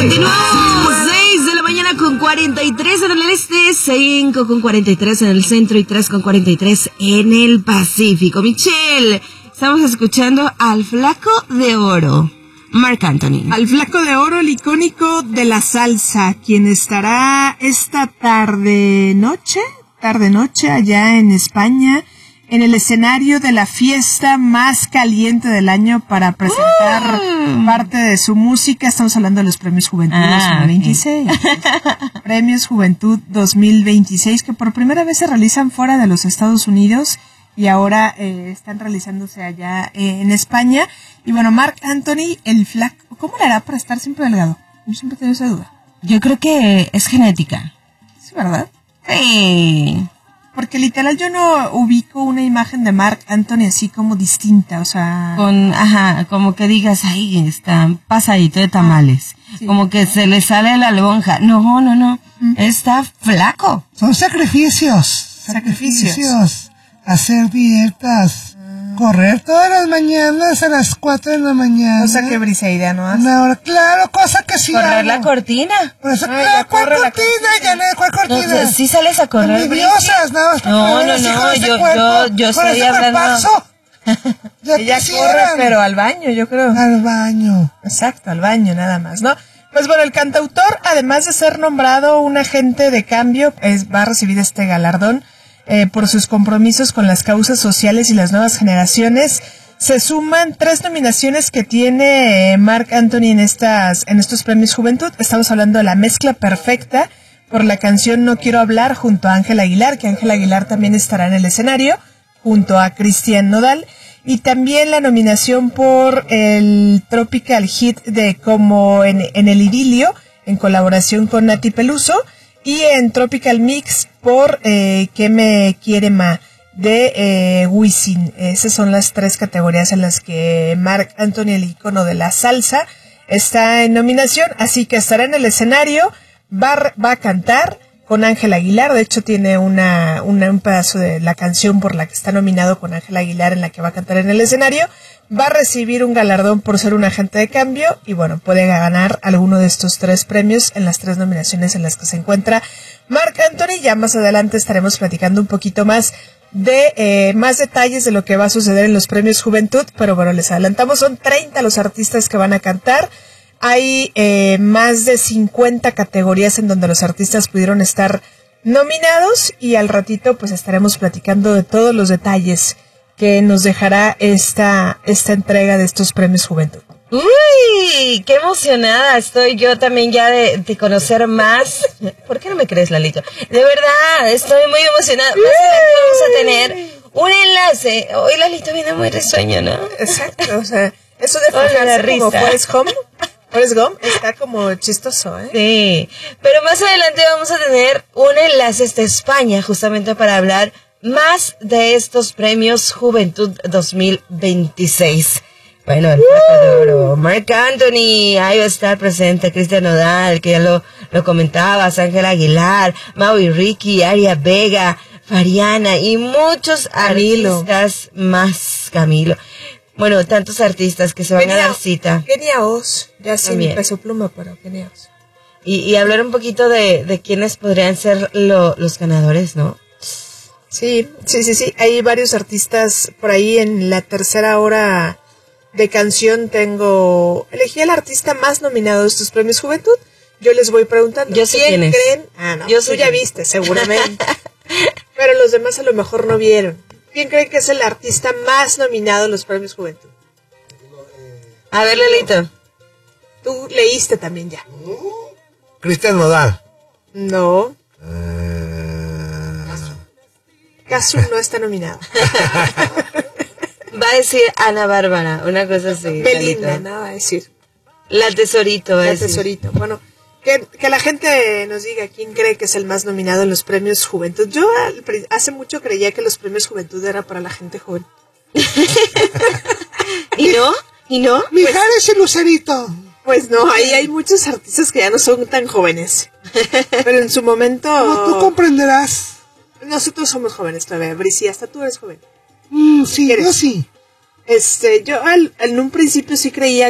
Continuamos. 6 de la mañana con 43 en el este, 5 con 43 en el centro y 3 con 43 en el Pacífico. Michelle, estamos escuchando al Flaco de Oro, Marc Anthony. Al Flaco de Oro, el icónico de la salsa, quien estará esta tarde-noche allá en España, en el escenario de la fiesta más caliente del año para presentar parte de su música. Estamos hablando de los Premios Juventud 2026. Okay. Premios Juventud 2026, que por primera vez se realizan fuera de los Estados Unidos y ahora están realizándose allá en España. Y bueno, Marc Anthony, el Flaco, ¿cómo le hará para estar siempre delgado? Yo siempre tengo esa duda. Yo creo que es genética. ¿Sí, verdad? Sí. Porque literal yo no ubico una imagen de Marc Anthony así como distinta, o sea... como que digas, ahí está pasadito de tamales. Sí. Como que se le sale la lonja. No. Está flaco. Son sacrificios. Hacer dietas. Correr todas las mañanas a las 4 de la mañana. Cosa que Briseida no hace. Una hora, claro, cosa que sí. Correr la cortina. Por eso, claro, ¿cuál cortina? Ya no, ¿cuál cortina? No, sí sales a correr, envidiosas, yo estoy hablando. Ella corre, pero al baño, yo creo. Al baño. Exacto, al baño nada más, ¿no? Pues bueno, el cantautor, además de ser nombrado un agente de cambio, va a recibir este galardón por sus compromisos con las causas sociales y las nuevas generaciones. Se suman 3 nominaciones que tiene Marc Anthony en estos premios Juventud. Estamos hablando de la mezcla perfecta por la canción No Quiero Hablar junto a Ángel Aguilar, que Ángel Aguilar también estará en el escenario junto a Cristian Nodal. Y también la nominación por el Tropical Hit de Como en el Idilio, en colaboración con Nati Peluso. Y en Tropical Mix por ¿Qué me quiere ma? De Wisin. Esas son las 3 categorías en las que Marc Anthony, el ícono de la salsa, está en nominación. Así que estará en el escenario, va a cantar con Ángel Aguilar. De hecho tiene un pedazo de la canción por la que está nominado con Ángel Aguilar, en la que va a cantar en el escenario. Va a recibir un galardón por ser un agente de cambio y bueno, puede ganar alguno de estos 3 premios en las 3 nominaciones en las que se encuentra Marc Anthony. Ya más adelante estaremos platicando un poquito más de más detalles de lo que va a suceder en los premios Juventud, pero bueno, les adelantamos, son 30 los artistas que van a cantar. Hay más de 50 categorías en donde los artistas pudieron estar nominados y al ratito pues estaremos platicando de todos los detalles que nos dejará esta entrega de estos premios Juventud. ¡Uy! ¡Qué emocionada estoy yo también ya de conocer más! ¿Por qué no me crees, Lalito? De verdad, estoy muy emocionada. Más adelante vamos a tener un enlace. Hoy Lalito viene muy risueño, ¿no? Exacto, o sea, eso de fijarse como Forrest Gump está como chistoso, ¿eh? Sí, pero más adelante vamos a tener un enlace hasta España justamente para hablar más de estos premios Juventud 2026. Bueno, el Flaco de Oro, Marc Anthony, ahí va a estar presente Cristian Nodal, que ya lo comentabas, Ángel Aguilar, Maui Ricky, Aria Vega, Fariana y muchos artistas más, Camilo. Bueno, tantos artistas que se van a dar cita. Kenia Os, ya sin Peso Pluma, pero Kenia Os. Y hablar un poquito de quiénes podrían ser los ganadores, ¿no? Sí. Hay varios artistas por ahí en la tercera hora de canción. Elegí al artista más nominado de estos premios Juventud. Yo les voy preguntando. Yo sé quién es. ¿Creen? No, tú ya viste, seguramente. Pero los demás a lo mejor no vieron. ¿Quién cree que es el artista más nominado en los premios Juventud? A ver, Lalito. Tú leíste también ya. Cristian Nodal. No. Casu no está nominado. Va a decir Ana Bárbara, una cosa así. Belinda, no va a decir. La Tesorito, va a decir. La Tesorito. Bueno, que la gente nos diga quién cree que es el más nominado en los premios Juventud. Yo hace mucho creía que los premios Juventud era para la gente joven. ¿Y no? Mijares y Lucerito. Pues no, ahí hay muchos artistas que ya no son tan jóvenes. Pero en su momento... No, tú comprenderás. Nosotros somos jóvenes todavía, Brisi, hasta tú eres joven. Sí, yo sí. Yo en un principio sí creía